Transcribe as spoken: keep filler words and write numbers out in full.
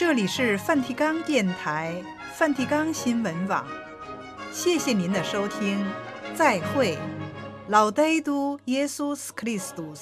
这里是梵蒂冈电台、梵蒂冈新闻网，谢谢您的收听，再会，Laudetur Jesus Christus。